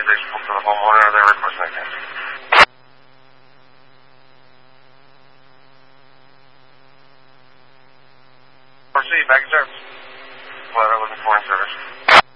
they spoke to the homeowner, they're requesting again. Proceed, back in service. Well, they're looking for in service.